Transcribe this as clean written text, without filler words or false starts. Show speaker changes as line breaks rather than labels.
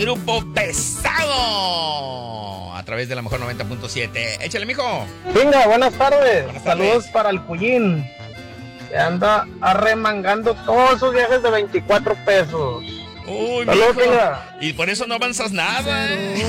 Grupo Pesado a través de la mejor 90.7. Échale, mijo.
Venga, buenas tardes.
Buenas tardes.
Saludos para el Cuyín, que anda arremangando todos sus viajes de 24 pesos.
Uy,
Saludos,
mijo.
venga.
Y por eso no avanzas nada.